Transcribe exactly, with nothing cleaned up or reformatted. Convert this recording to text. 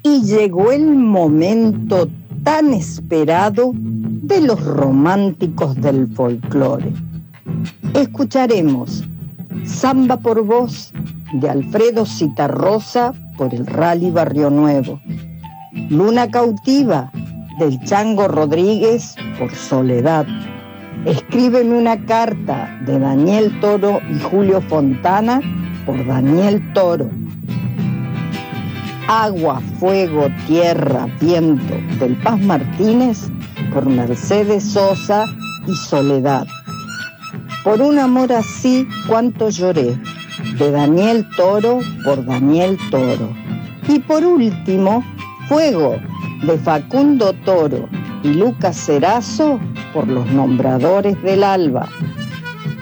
Y llegó el momento tan esperado de los románticos del folclore. Escucharemos Samba por Vos de Alfredo Citarrosa por el Rally Barrio Nuevo, Luna Cautiva del Chango Rodríguez por Soledad, Escríbeme una carta de Daniel Toro y Julio Fontana por Daniel Toro, Agua, Fuego, Tierra, Viento del Paz Martínez por Mercedes Sosa y Soledad, Por un amor así, cuánto lloré de Daniel Toro por Daniel Toro. Y por último, Fuego de Facundo Toro y Lucas Cerazo por Los Nombradores del Alba.